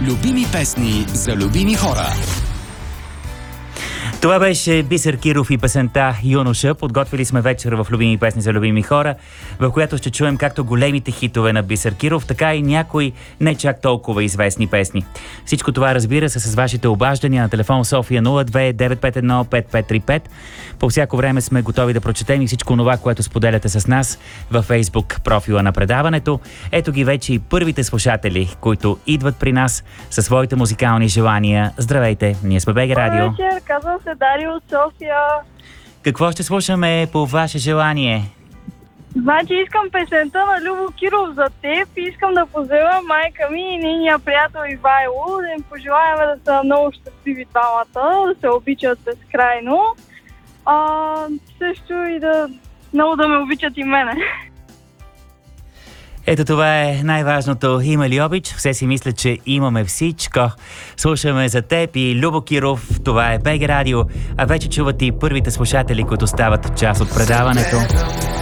Любими песни за любими хора. Това беше Бисер Киров и песента "Юноша". Подготвили сме вечер в Любими песни за любими хора, в която ще чуем както големите хитове на Бисер Киров, така и някои не чак толкова известни песни. Всичко това, разбира се, с вашите обаждания на телефон София 02-951-5535. По всяко време сме готови да прочетем и всичко това, което споделяте с нас във Фейсбук профила на предаването. Ето ги вече и първите слушатели, които идват при нас със своите музикални желания. Здравейте, ние сме БГ Радио. Добър вечер, казвам се Дарио от София. Какво ще слушаме по ваше желание? Значи искам песента на Любо Киров за теб и искам да поздравя майка ми и нейния приятел Ивайло, да им пожелаем да са много щастливи двамата, да се обичат безкрайно. Също и много да ме обичат и мене. Ето това е най-важното. Има ли обич? Все си мисля, че имаме всичко. Слушаме за теб и Любо Киров. Това е БГ Радио. А вече чуват и първите слушатели, които стават част от предаването.